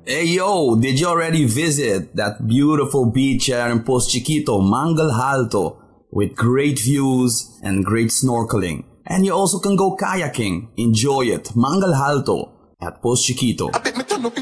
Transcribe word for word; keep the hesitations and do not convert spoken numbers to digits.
Hey yo, did you already visit that beautiful beach here in Post Chiquito, Mangal Alto, with great views and great snorkeling? And you also can go kayaking. Enjoy it. Mangal Alto at Post Chiquito.